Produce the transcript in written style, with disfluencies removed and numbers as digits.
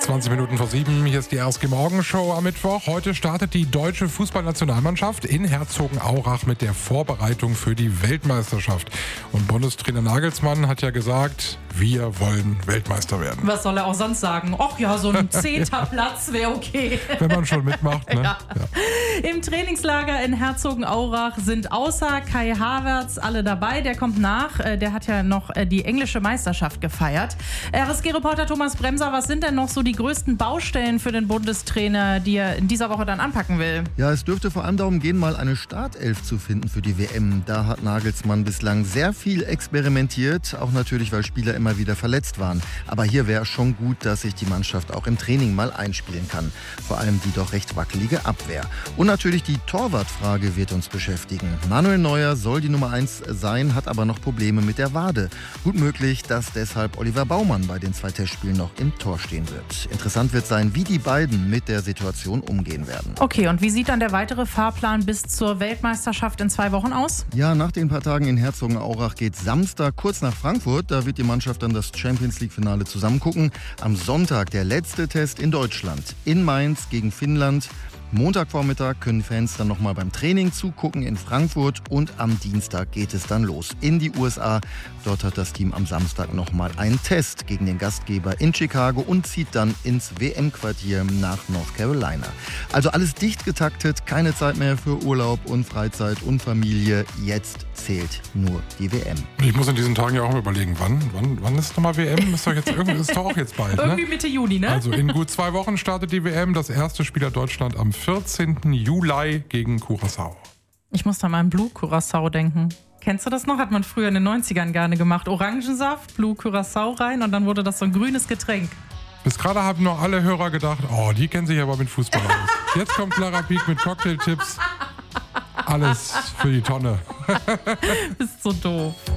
20 Minuten vor 7, hier ist die RSG Morgenshow am Mittwoch. Heute startet die deutsche Fußballnationalmannschaft in Herzogenaurach mit der Vorbereitung für die Weltmeisterschaft. Und Bundestrainer Nagelsmann hat ja gesagt, wir wollen Weltmeister werden. Was soll er auch sonst sagen? Och ja, so ein 10. Platz wäre okay. Wenn man schon mitmacht, ne? Ja. Im Trainingslager in Herzogenaurach sind außer Kai Havertz alle dabei. Der kommt nach. Der hat ja noch die englische Meisterschaft gefeiert. RSG-Reporter Thomas Bremser, was sind denn noch so die größten Baustellen für den Bundestrainer, die er in dieser Woche dann anpacken will? Ja, es dürfte vor allem darum gehen, mal eine Startelf zu finden für die WM. Da hat Nagelsmann bislang sehr viel experimentiert, auch natürlich, weil Spieler immer wieder verletzt waren. Aber hier wäre schon gut, dass sich die Mannschaft auch im Training mal einspielen kann. Vor allem die doch recht wackelige Abwehr. Und natürlich die Torwartfrage wird uns beschäftigen. Manuel Neuer soll die Nummer 1 sein, hat aber noch Probleme mit der Wade. Gut möglich, dass deshalb Oliver Baumann bei den 2 Testspielen noch im Tor stehen wird. Interessant wird sein, wie die beiden mit der Situation umgehen werden. Okay, und wie sieht dann der weitere Fahrplan bis zur Weltmeisterschaft in 2 Wochen aus? Ja, nach den paar Tagen in Herzogenaurach geht Samstag kurz nach Frankfurt. Da wird die Mannschaft dann das Champions-League-Finale zusammen gucken. Am Sonntag der letzte Test in Deutschland. In Mainz gegen Finnland. Montagvormittag können Fans dann nochmal beim Training zugucken in Frankfurt und am Dienstag geht es dann los in die USA. Dort hat das Team am Samstag nochmal einen Test gegen den Gastgeber in Chicago und zieht dann ins WM-Quartier nach North Carolina. Also alles dicht getaktet, keine Zeit mehr für Urlaub und Freizeit und Familie. Jetzt zählt nur die WM. Ich muss in diesen Tagen ja auch mal überlegen, wann ist nochmal WM? Ist doch ist doch auch jetzt bald, ne? Irgendwie Mitte Juni, ne? Also in gut 2 Wochen startet die WM. Das erste Spiel hat Deutschland am 14. Juli gegen Curaçao. Ich muss da mal an Blue Curaçao denken. Kennst du das noch? Hat man früher in den 90ern gerne gemacht. Orangensaft, Blue Curaçao rein und dann wurde das so ein grünes Getränk. Bis gerade haben noch alle Hörer gedacht, oh, die kennen sich aber mit Fußball aus. Jetzt kommt Clara Pieck mit Cocktailtipps. Alles für die Tonne. Bist so doof.